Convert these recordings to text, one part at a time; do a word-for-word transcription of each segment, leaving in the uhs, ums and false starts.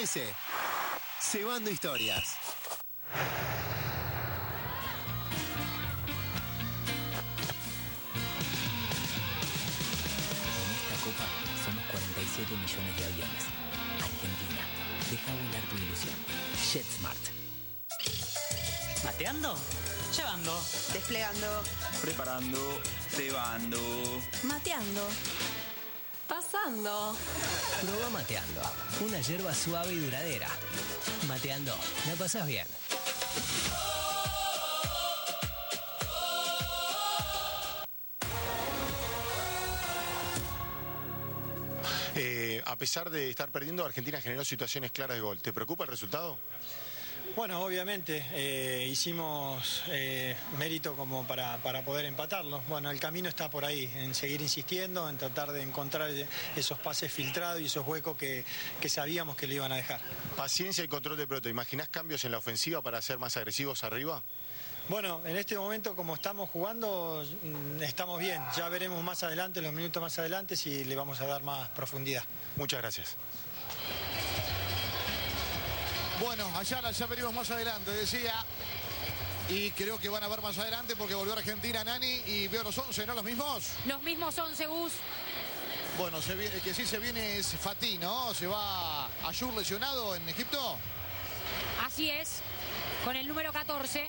C. Cebando historias. Somos cuarenta y siete millones de aviones. Argentina, deja volar tu ilusión. JetSmart. ¿Mateando? Llevando. Desplegando. Preparando. Cebando. Mateando. Pasando. Proba Mateando. Una yerba suave y duradera. Mateando. ¿La pasás bien? Eh, a pesar de estar perdiendo, Argentina generó situaciones claras de gol. ¿Te preocupa el resultado? Bueno, obviamente eh, hicimos eh, mérito como para, para poder empatarlo. Bueno, el camino está por ahí, en seguir insistiendo, en tratar de encontrar esos pases filtrados y esos huecos que, que sabíamos que le iban a dejar. Paciencia y control de pelota. ¿Imaginás cambios en la ofensiva para ser más agresivos arriba? Bueno, en este momento como estamos jugando, estamos bien. Ya veremos más adelante, los minutos más adelante, si le vamos a dar más profundidad. Muchas gracias. Bueno, Ayala ya veremos más adelante, decía. Y creo que van a ver más adelante porque volvió Argentina, Nani, y veo los once, ¿no? ¿Los mismos? Los mismos once, Gus. Bueno, se viene, el que sí se viene es Fatih, ¿no? Se va Ayur lesionado en Egipto. Así es, con el número catorce.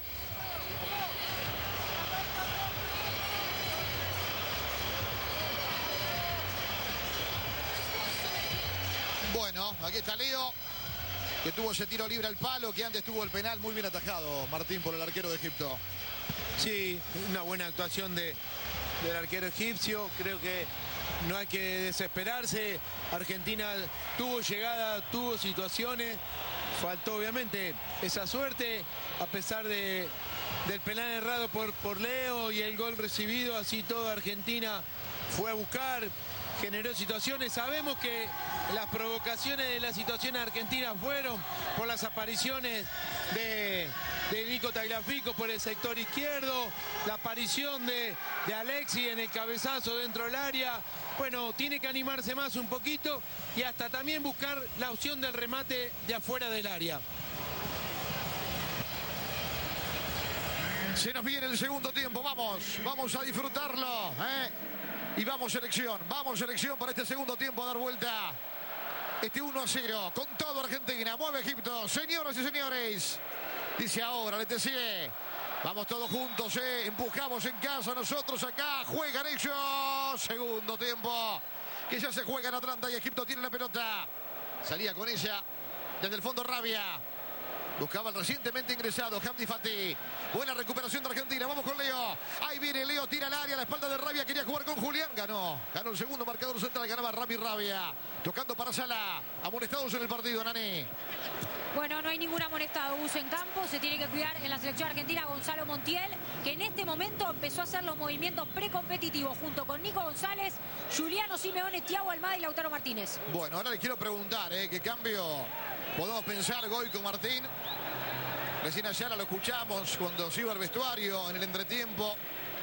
Bueno, aquí está Leo, que tuvo ese tiro libre al palo, que antes tuvo el penal muy bien atajado, Martín, por el arquero de Egipto. Sí, una buena actuación de, del arquero egipcio. Creo que no hay que desesperarse. Argentina tuvo llegada, tuvo situaciones. Faltó obviamente esa suerte, a pesar de, del penal errado por, por Leo y el gol recibido. Así todo Argentina fue a buscar, generó situaciones. Sabemos que las provocaciones de las situaciones argentinas fueron por las apariciones de, de Nico Tagliafico por el sector izquierdo, la aparición de, de Alexis en el cabezazo dentro del área. Bueno, tiene que animarse más un poquito y hasta también buscar la opción del remate de afuera del área. Se nos viene el segundo tiempo, vamos, vamos a disfrutarlo, ¿eh? Y vamos selección, vamos selección para este segundo tiempo a dar vuelta. Este uno a cero, con todo Argentina, mueve Egipto, señoras y señores. Dice ahora, le sigue. Vamos todos juntos, eh. Empujamos en casa nosotros acá, juegan ellos. Segundo tiempo, que ya se juega en Atlanta y Egipto tiene la pelota. Salía con ella desde el fondo Rabia. Buscaba el recientemente ingresado Hamdi Fatih. Buena recuperación de Argentina. Vamos con Leo. Ahí viene Leo, tira al área. La espalda de Rabia. Quería jugar con Julián. Ganó. Ganó el segundo marcador central. Ganaba Rami Rabia. Tocando para Sala. Amonestados en el partido, Nani. Bueno, no hay ningún amonestado, Gus, en campo. Se tiene que cuidar en la selección argentina Gonzalo Montiel, que en este momento empezó a hacer los movimientos precompetitivos junto con Nico González, Juliano Simeone, Thiago Almada y Lautaro Martínez. Bueno, ahora les quiero preguntar, ¿eh? ¿Qué cambio podemos pensar Goico Martín? Recién ayer lo escuchamos cuando se iba al vestuario en el entretiempo.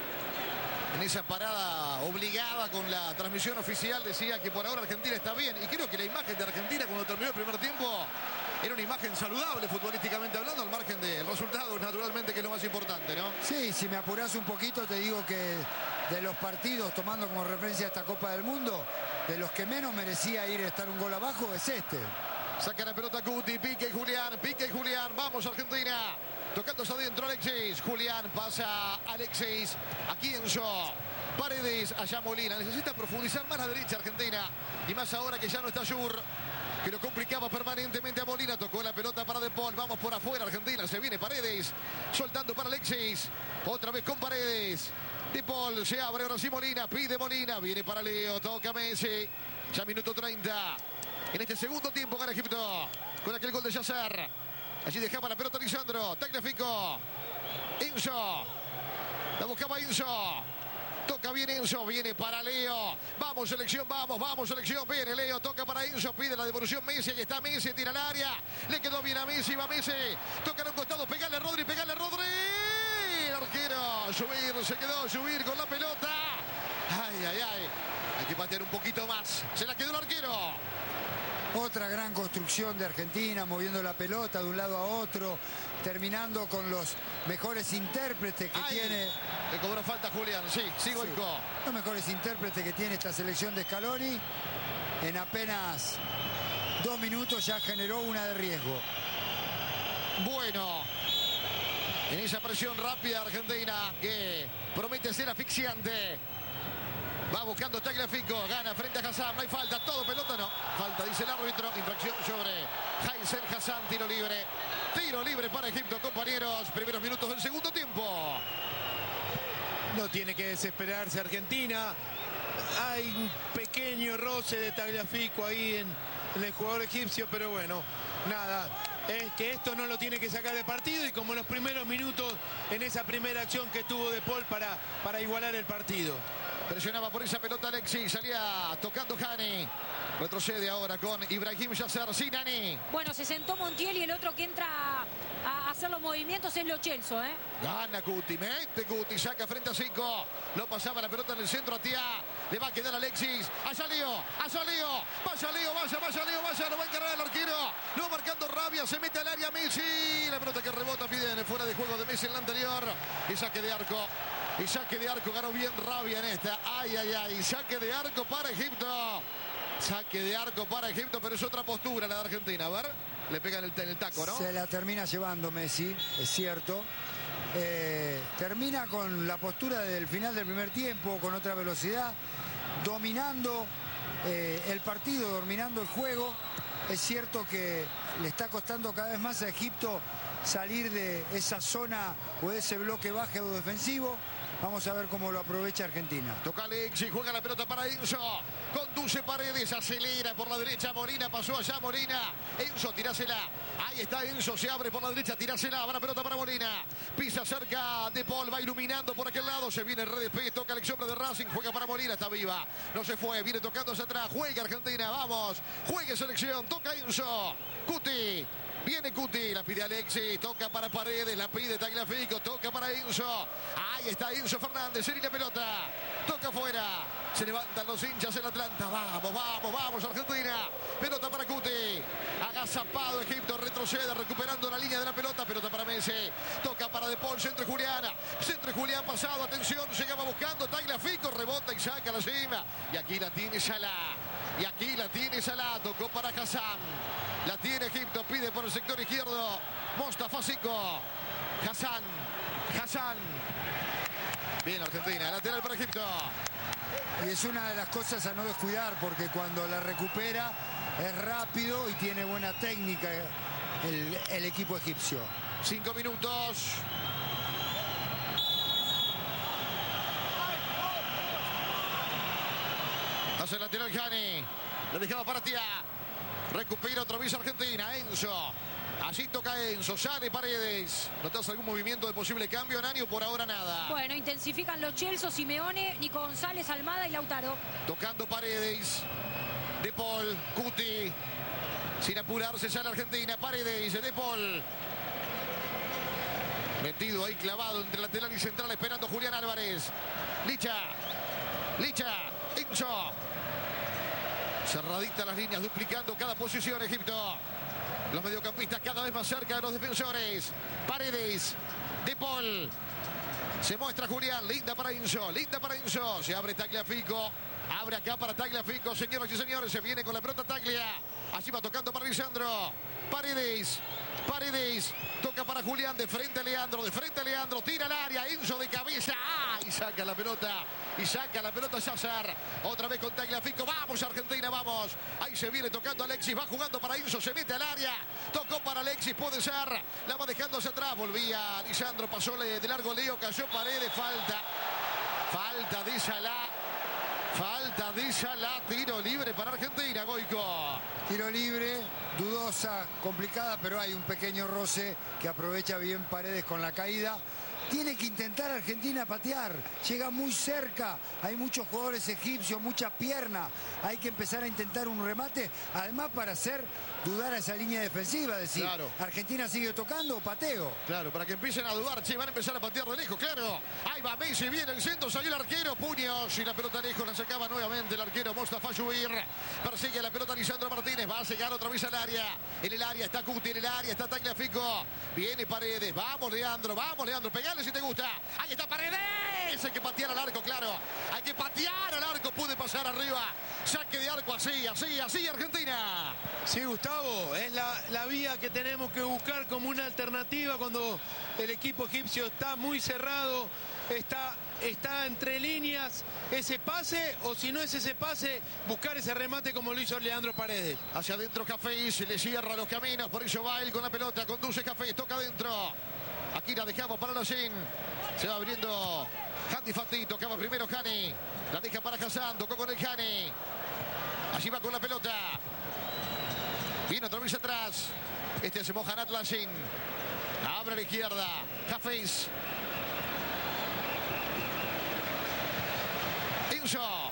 En esa parada obligada con la transmisión oficial decía que por ahora Argentina está bien. Y creo que la imagen de Argentina cuando terminó el primer tiempo era una imagen saludable futbolísticamente hablando, al margen del resultado, naturalmente, que es lo más importante, ¿no? Sí, si me apurás un poquito te digo que de los partidos, tomando como referencia esta Copa del Mundo, de los que menos merecía ir a estar un gol abajo es este. Saca la pelota Cuti, Pique y Julián, Pique y Julián, vamos Argentina. Tocándose adentro Alexis, Julián pasa Alexis, aquí Enzo, Paredes, allá Molina. Necesita profundizar más la derecha Argentina, y más ahora que ya no está Ayur, que lo complicaba permanentemente a Molina. Tocó la pelota para De Paul, vamos por afuera Argentina, se viene Paredes, soltando para Alexis, otra vez con Paredes. De Paul, se abre ahora sí Molina, pide Molina, viene para Leo, toca Messi, ya minuto treinta. En este segundo tiempo gana Egipto con aquel gol de Yasser. Allí dejaba la pelota Lisandro. Tagliafico. Enzo. La buscaba Enzo. Toca bien Enzo. Viene para Leo. Vamos selección. Vamos. Vamos selección. Viene Leo. Toca para Enzo. Pide la devolución Messi. Ahí está Messi. Tira al área. Le quedó bien a Messi. Va Messi. Toca a un costado. Pegale a Rodri. Pegale a Rodri. El arquero. Subir. Se quedó. Subir con la pelota. Ay, ay, ay. Hay que patear un poquito más. Se la quedó el arquero. Otra gran construcción de Argentina, moviendo la pelota de un lado a otro, terminando con los mejores intérpretes que Ay, tiene. le cobró falta Julián, sí, sí, Goico. Sí, los mejores intérpretes que tiene esta selección de Scaloni. En apenas dos minutos ya generó una de riesgo. Bueno, en esa presión rápida Argentina que promete ser asfixiante. Va buscando Tagliafico, gana frente a Hassan, no hay falta, todo pelota, no. Falta, dice el árbitro, infracción sobre Haysel Hassan, tiro libre. Tiro libre para Egipto, compañeros, primeros minutos del segundo tiempo. No tiene que desesperarse Argentina. Hay un pequeño roce de Tagliafico ahí en, en el jugador egipcio, pero bueno, nada. Es que esto no lo tiene que sacar de partido y como en los primeros minutos en esa primera acción que tuvo De Paul para, para igualar el partido. Presionaba por esa pelota Alexis, salía tocando Hani. Retrocede ahora con Ibrahim Yasser Sinani. Bueno, se sentó Montiel y el otro que entra a hacer los movimientos es Lo Celso, ¿eh? Gana Guti, mete Guti, saca frente a cinco. Lo pasaba la pelota en el centro a Tía. Le va a quedar Alexis. Allá Lío, allá Lío. Vaya Lío, vaya, vaya Lío, vaya. Lo va a encargar el arquero. Lo va marcando Rabia, se mete al área Messi. La pelota que rebota, pide fuera de juego de Messi en la anterior. Y saque de arco. Y saque de arco, ganó bien Rabia en esta. Ay, ay, ay. Saque de arco para Egipto. Saque de arco para Egipto, pero es otra postura la de Argentina. A ver, le pega en el, en el taco, ¿no? Se la termina llevando Messi, es cierto. Eh, termina con la postura del final del primer tiempo, con otra velocidad, dominando eh, el partido, dominando el juego. Es cierto que le está costando cada vez más a Egipto salir de esa zona o de ese bloque bajo defensivo. Vamos a ver cómo lo aprovecha Argentina. Toca Alexis, juega la pelota para Enzo. Conduce Paredes, acelera por la derecha. Molina pasó allá, Molina. Enzo, tirásela. Ahí está Enzo, se abre por la derecha, tirásela. Va la pelota para Molina. Pisa cerca De Paul, va iluminando por aquel lado. Se viene el R D P, toca el hombre de Racing. Juega para Molina, está viva. No se fue, viene tocando hacia atrás. Juega Argentina, vamos. Juegue selección, toca Enzo. Cuti. Viene Cuti, la pide Alexis, toca para Paredes, la pide Tagliafico, toca para Enzo. Ahí está Enzo Fernández, en la pelota. Toca afuera. Se levantan los hinchas en Atlanta. Vamos, vamos, vamos, Argentina. Pelota para Cuti. Agazapado Egipto, retrocede, recuperando la línea de la pelota. Pelota para Messi. Toca para De Paul, centro Juliana. Centro Julián pasado, atención, llegaba buscando Tagliafico, rebota y saca la cima. Y aquí la tiene Salah. Y aquí la tiene Salah, tocó para Hassan. La tiene Egipto, pide por el sector izquierdo. Mostafa Siko. Hassan. Hassan. Bien Argentina, lateral para Egipto. Y es una de las cosas a no descuidar, porque cuando la recupera es rápido y tiene buena técnica el, el equipo egipcio. Cinco minutos. Hace el lateral Hani. Le dejaba para Tía. Recupera otra vez Argentina. Enzo. Allí toca Enzo. Sale Paredes. ¿Notas algún movimiento de posible cambio, Nani, o por ahora nada? Bueno, intensifican Lo Celso, Simeone, Nico González, Almada y Lautaro. Tocando Paredes. De Paul. Cuti. Sin apurarse sale Argentina. Paredes. De Paul. Metido ahí clavado entre lateral y central esperando Julián Álvarez. Licha. Licha. Enzo. Cerradita las líneas, duplicando cada posición Egipto. Los mediocampistas cada vez más cerca de los defensores. Paredes. De Paul. Se muestra Julián. Linda para Enzo. Linda para Enzo. Se abre Tagliafico. Abre acá para Tagliafico. Señoras y señores, se viene con la pelota Taglia. Así va tocando para Lisandro. Paredes. Paredes. Toca para Julián. De frente a Leandro. De frente a Leandro. Tira al área. Enzo de cabeza. ¡Ah! Y saca la pelota. Y saca la pelota Yasser. Otra vez con Tagliafico. Vamos Argentina, vamos. Ahí se viene tocando Alexis. Va jugando para Enzo. Se mete al área. Tocó para Alexis. Puede ser. La va dejando hacia atrás. Volvía Lisandro. Pasó de largo Leo. Cayó Paredes. Falta. Falta de Salah. Falta de Salah. Tiro libre para Argentina, Goico. Tiro libre, dudosa, complicada, pero hay un pequeño roce que aprovecha bien Paredes con la caída. tiene que intentar Argentina patear. Llega muy cerca, hay muchos jugadores egipcios, muchas piernas. Hay que empezar a intentar un remate, además para hacer dudar a esa línea defensiva. Decir, claro. Argentina sigue tocando o pateo. Claro, para que empiecen a dudar, che, van a empezar a patear de lejos, claro. Ahí va Messi, viene el centro, salió el arquero, puños, y la pelota lejos, la sacaba nuevamente el arquero Mostafa Yubir. Persigue la pelota Lisandro Martínez, va a llegar otra vez al área. En el área está Cuti, en el área está Tagliafico. Viene Paredes, vamos Leandro, vamos Leandro, pegale si te gusta. Ahí está Paredes, hay que patear al arco, claro. Hay que patear al arco, puede pasar arriba. Saque de arco, así, así, así, Argentina. Sí, Gustavo, es la, la vía que tenemos que buscar como una alternativa cuando el equipo egipcio está muy cerrado, está, está entre líneas, ese pase, o si no es ese pase, buscar ese remate como lo hizo Leandro Paredes. Hacia adentro Cafés, le cierra los caminos, por eso va él con la pelota, conduce Cafés, toca adentro. Aquí la dejamos para Locín, se va abriendo Handy Fati, tocaba primero Hani, la deja para Hassan, tocó con el Hani. Allí va con la pelota. Viene otra vez atrás. Este es Mohamed Lachin. Abre a la izquierda. Hafez. Enzo.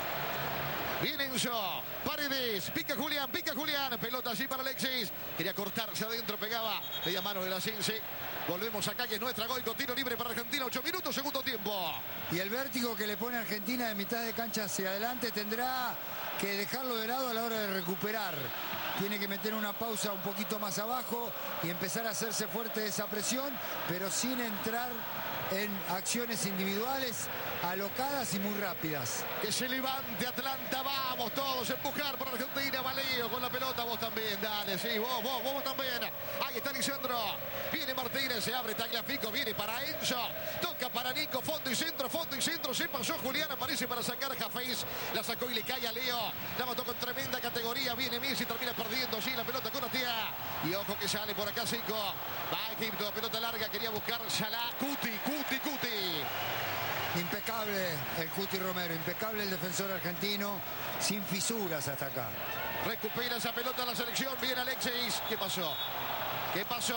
Viene Enzo. Paredes. Pica Julián. Pica Julián. Pelota allí para Alexis. Quería cortarse adentro. Pegaba. Media mano de Lachin. Sí. Volvemos acá, que es nuestra gol con tiro libre para Argentina. ocho minutos, segundo tiempo. Y el vértigo que le pone Argentina de mitad de cancha hacia adelante tendrá que dejarlo de lado a la hora de recuperar. Tiene que meter una pausa un poquito más abajo y empezar a hacerse fuerte de esa presión, pero sin entrar en acciones individuales alocadas y muy rápidas. Que se levante Atlanta, vamos todos a empujar por Argentina. Valeo con la pelota, vos también, dale, sí, vos, vos, vos también. Ahí está Lisandro, viene Martínez, se abre Tagliafico, viene para Enzo, toca para Nico, fondo y centro, fondo y centro, se pasó Julián, aparece para sacar a Hafez, la sacó y le cae a Leo, la mató con tremenda categoría, viene Messi, termina perdiendo allí la pelota con Atea, y ojo que sale por acá Zico, va Egipto, pelota larga, quería buscar Salah, Cuti, Cuti, Cuti. Impecable el Cuti Romero, impecable el defensor argentino, sin fisuras hasta acá. Recupera esa pelota la selección, viene Alexis. ¿Qué pasó? ¿Qué pasó?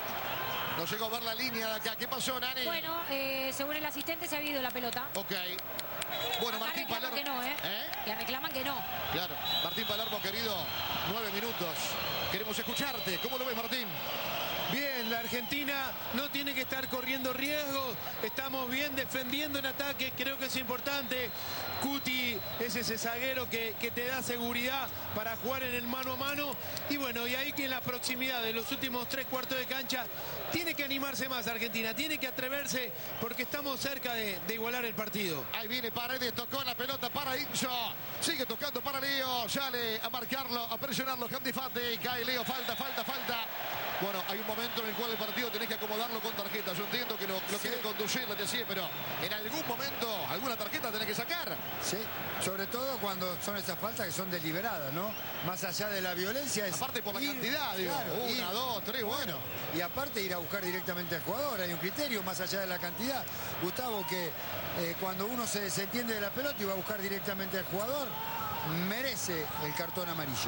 No llegó a ver la línea de acá. ¿Qué pasó, Nani? Bueno, eh, según el asistente se ha ido la pelota. Ok. Bueno, Acá Martín reclaman Palermo. que no, ¿eh? ¿Eh? Que reclaman que no. Claro. Martín Palermo, querido, nueve minutos. Queremos escucharte. ¿Cómo lo ves, Martín? Bien, la Argentina no tiene que estar corriendo riesgos, estamos bien defendiendo en ataque, creo que es importante. Cuti es ese zaguero que, que te da seguridad para jugar en el mano a mano. Y bueno, y ahí que en la proximidad de los últimos tres cuartos de cancha tiene que animarse más Argentina, tiene que atreverse porque estamos cerca de, de igualar el partido. Ahí viene Paredes, tocó la pelota para Inso, sigue tocando para Leo, sale a marcarlo, a presionarlo, Handy Fati, cae Leo, falta, falta, falta. Bueno, hay un momento en el cual el partido tenés que acomodarlo con tarjeta. Yo entiendo que lo, lo sí. quiere conducir, lo decía, pero en algún momento alguna tarjeta tenés que sacar. Sí, sobre todo cuando son esas faltas que son deliberadas, ¿no? Más allá de la violencia es... Aparte por la ir, cantidad, digo, claro, una, ir, dos, tres, bueno. Y aparte ir a buscar directamente al jugador, hay un criterio más allá de la cantidad. Gustavo, que eh, cuando uno se desentiende de la pelota y va a buscar directamente al jugador, merece el cartón amarillo.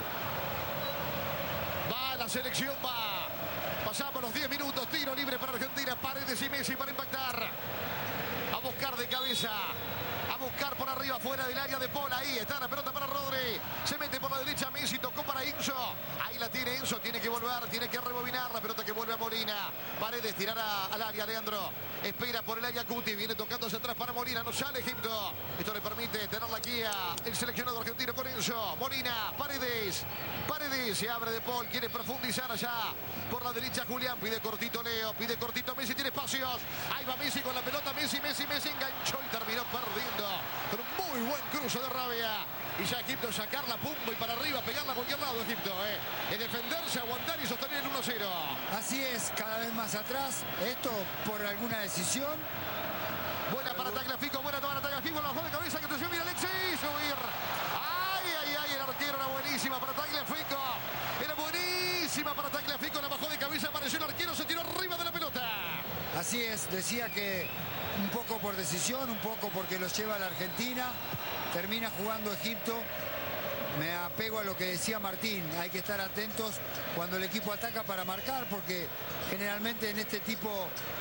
Va la selección, va. Pasamos los diez minutos, tiro libre para Argentina, Paredes y Messi para impactar. A buscar de cabeza, a buscar por arriba, fuera del área de Paul. Ahí está la pelota para Rodri. Se mete por la derecha Messi, tocó para Enzo. Ahí la tiene Enzo, tiene que volver, tiene que rebobinar. La pelota que vuelve a Molina. Paredes tirará al área, Leandro. Espera por el área Cuti, viene tocando hacia atrás para Molina, no sale Egipto. Esto le permite tener la guía el seleccionado argentino con Enzo. Molina, Paredes. Paredes se abre de Paul, quiere profundizar allá. Por la derecha Julián, pide cortito Leo, pide cortito Messi, tiene espacios. Ahí va Messi con la pelota, Messi, Messi, Messi enganchó y terminó perdiendo. Con un muy buen cruce de Rabia. Y ya Egipto sacar la pumba y para arriba, pegarla a cualquier lado Egipto. Eh. En defenderse, aguantar y sostener el uno cero. Así es, cada vez más atrás. Esto por alguna decisión. Buena para Tagliafico, buena para Tagliafico, la bajó de cabeza, que atención, mira Alexis, subir. Ay, ay, ay, el arquero era buenísima para Tagliafico. Era buenísima para Tagliafico, la bajó de cabeza, apareció el arquero, se tiró arriba de la pelota. Así es, decía que un poco por decisión, un poco porque los lleva a la Argentina, termina jugando Egipto. Me apego a lo que decía Martín, hay que estar atentos cuando el equipo ataca para marcar, porque generalmente en este tipo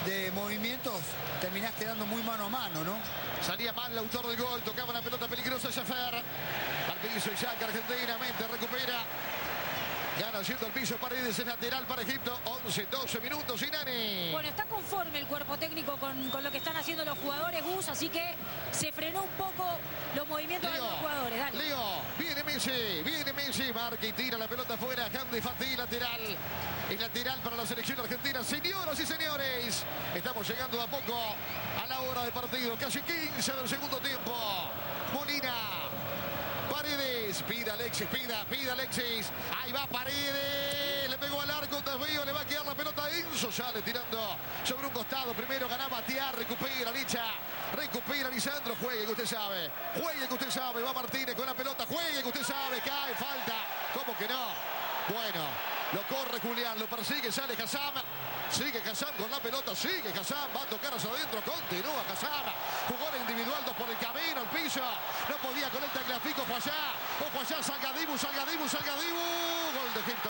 de movimientos terminás quedando muy mano a mano, ¿no? Salía mal el autor del gol, tocaba una pelota peligrosa Jaffer. Al piso y saca Argentina, mente, recupera. Gana yendo al piso Paredes, es lateral para Egipto. once, doce minutos y Nani. Bueno, está conforme el cuerpo técnico con, con lo que están haciendo los jugadores, Gus, así que se frenó un poco los movimientos Leo, de los jugadores. Dale. Leo, viene Messi, viene Messi, marca y tira la pelota afuera. Hamdi Fatih, lateral. Es lateral para la selección argentina. Señoras y señores, estamos llegando de a poco a la hora de partido. Casi quince del segundo tiempo. Molina. Paredes, pida Alexis, pida, pida Alexis. Ahí va Paredes, le pegó al arco, desvío, le va a quedar la pelota a Enzo, sale tirando sobre un costado. Primero ganaba Tiar, recupera Licha, recupera Lisandro, juegue que usted sabe, juegue que usted sabe, va Martínez con la pelota, juegue que usted sabe, cae, falta, ¿cómo que no? Bueno, lo corre Julián, lo persigue, sale Hassam. Sigue Hassam con la pelota, sigue Hassam, va a tocar hacia adentro, continúa Hassam. Jugó el individual, dos por el camino, al piso. No podía con el tacleafico, fue allá. Ojo allá, salga Dibu, salga Dibu, salga Dibu. Gol de Egipto.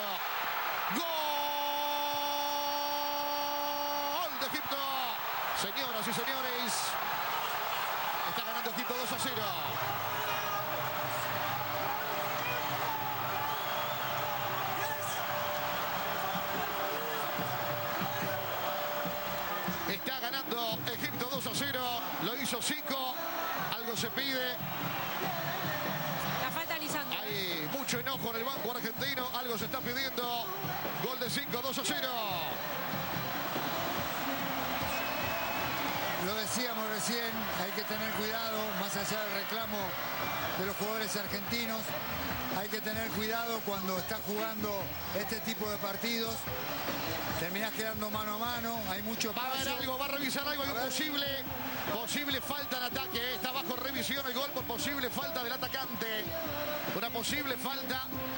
Gol de Egipto. Señoras y señores, está ganando Egipto dos a cero. Está ganando Egipto dos a cero. Lo hizo cinco. Algo se pide. La falta de Lisandro. Hay mucho enojo en el banco argentino. Algo se está pidiendo. Gol de cinco, dos a cero. Lo decíamos recién, hay que tener cuidado, más allá del reclamo de los jugadores argentinos. Hay que tener cuidado cuando está jugando este tipo de partidos. Terminás quedando mano a mano, hay mucho espacio. Va a ver algo, va a revisar algo, hay un posible, posible falta de ataque. Está bajo revisión el gol por posible falta del atacante. Una posible falta.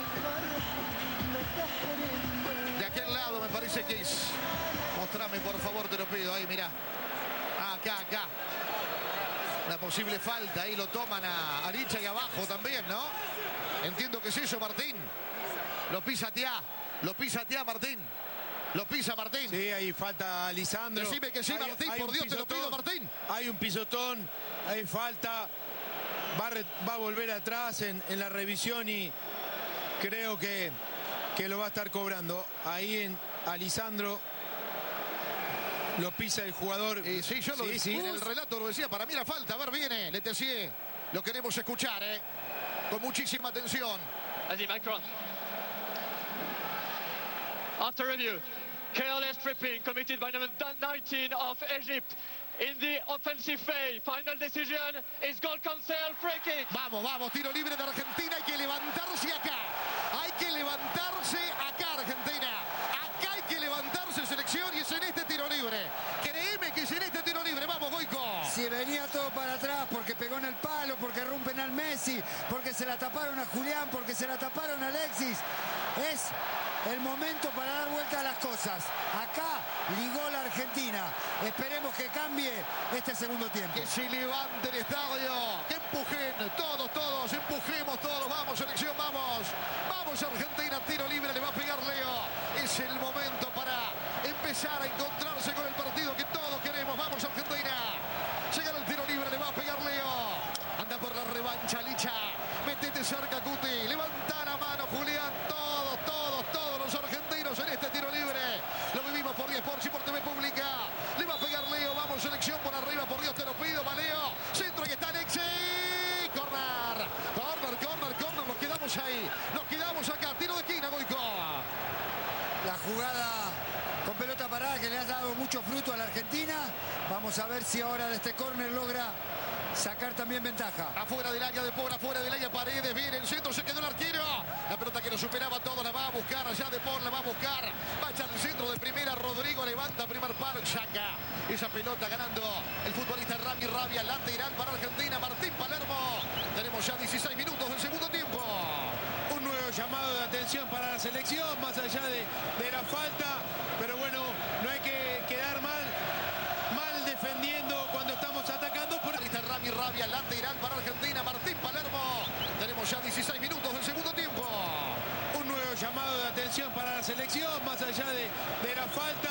De aquel lado me parece que es. Mostrame por favor, te lo pido, ahí mirá. Ah, acá, acá. Una posible falta, ahí lo toman a Aricha y abajo también, ¿no? Entiendo que es eso, Martín. Lo pisa Tiá, lo pisa Tiá, Martín. Lo pisa Martín. Sí, ahí falta Lisandro. Decime que sí, hay, Martín, hay por Dios pisotón, te lo pido, Martín. Hay un pisotón, hay falta. Va a, re, va a volver atrás en, en la revisión y creo que, que lo va a estar cobrando. Ahí en a Lisandro lo pisa el jugador. Eh, sí, yo lo sí, decía, sí. en el relato lo decía, para mí la falta. A ver, viene, Letessier. Lo queremos escuchar, ¿eh? Con muchísima atención. Allí, Macron. After review, careless tripping committed by number nineteen of Egypt in the offensive phase. Final decision is goal cancel, free kick. Vamos, vamos, tiro libre de Argentina. Hay que levantarse acá. Hay que levantarse acá, Argentina. Acá hay que levantarse, selección, y es en este tiro libre. Créeme que es en este tiro libre. Vamos, Goico. Si venía todo para atrás, porque pegó en el palo, porque rompen al Messi, porque se la taparon a Julián, porque se la taparon a Alexis. Es el momento para dar vuelta a las cosas. Acá ligó la Argentina. Esperemos que cambie este segundo tiempo. Que se levante el estadio. Que empujen. Todos, todos. Empujemos todos. Vamos, selección, vamos. Vamos, Argentina. Tiro libre. Le va a pegar Leo. Es el momento para empezar a encontrarse con el partido que todos queremos. Vamos, Argentina. Llega el tiro libre. Le va a pegar Leo. Anda por la revancha, Licha. Métete cerca, Cuti. Levanta la mano, Julián. Todos, todos, todos los argentinos en este tiro libre. Lo vivimos por diez Sports y por T V Pública. Le va a pegar Leo. Vamos, selección por arriba. Por Dios, te lo pido, va Leo. Centro, que está Alexis. Corner. Corner, corner, corner. Nos quedamos ahí. Nos quedamos acá. Tiro de esquina, Goico. La jugada con pelota parada que le ha dado mucho fruto a la Argentina. Vamos a ver si ahora de este córner logra sacar también ventaja. Afuera del área de Paul, afuera del área Paredes, viene el centro, se quedó el arquero. La pelota que lo superaba todo la va a buscar allá de Paul, la va a buscar. Va a echar el centro de primera, Rodrigo levanta primer paro, saca esa pelota ganando el futbolista Rami Rabia, lateral para Argentina, Martín Palermo. Tenemos ya dieciséis minutos del segundo tiempo. Un nuevo llamado de atención para la selección, más allá de, de la falta. Pero bueno, no hay que quedar mal, mal defendiendo cuando estamos atacando. Por... Rami Rabia, lateral para Argentina, Martín Palermo. Tenemos ya dieciséis minutos del segundo tiempo. Un nuevo llamado de atención para la selección, más allá de, de la falta.